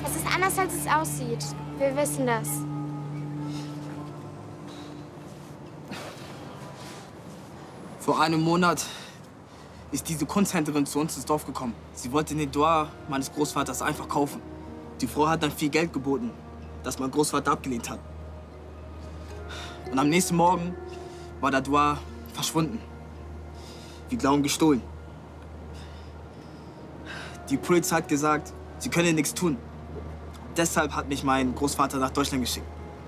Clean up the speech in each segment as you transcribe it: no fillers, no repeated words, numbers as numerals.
Es ist anders, als es aussieht. Wir wissen das. Vor einem Monat ist diese Kunsthändlerin zu uns ins Dorf gekommen. Sie wollte den Doigt meines Großvaters einfach kaufen. Die Frau hat dann viel Geld geboten, das mein Großvater abgelehnt hat. Und am nächsten Morgen war der Doigt verschwunden. Wir glauben gestohlen. Die Polizei hat gesagt, sie können nichts tun. Deshalb hat mich mein Großvater nach Deutschland geschickt.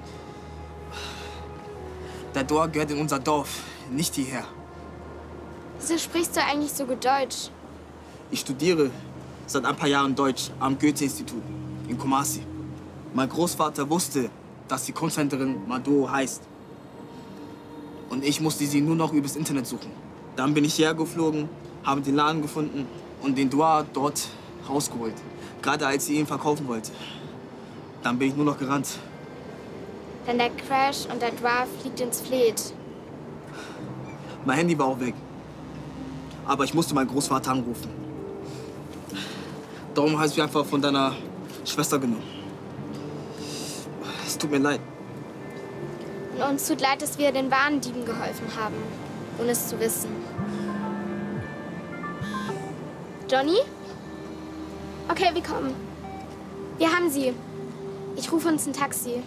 Der Doigt gehört in unser Dorf, nicht hierher. Wieso sprichst du eigentlich so gut Deutsch? Ich studiere seit ein paar Jahren Deutsch am Goethe-Institut in Kumasi. Mein Großvater wusste, dass die Kunsthändlerin Mado heißt. Und ich musste sie nur noch übers Internet suchen. Dann bin ich hierher geflogen, habe den Laden gefunden und den Doigt dort rausgeholt. Gerade als sie ihn verkaufen wollte. Dann bin ich nur noch gerannt. Dann der Crash und der Doigt fliegt ins Fleet. Mein Handy war auch weg. Aber ich musste meinen Großvater anrufen. Darum habe ich mich einfach von deiner Schwester genommen. Es tut mir leid. Und uns tut leid, dass wir den Warendieben geholfen haben, ohne es zu wissen. Johnny? Okay, wir kommen. Wir haben sie. Ich rufe uns ein Taxi.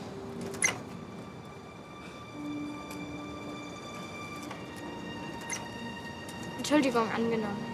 Entschuldigung, angenommen.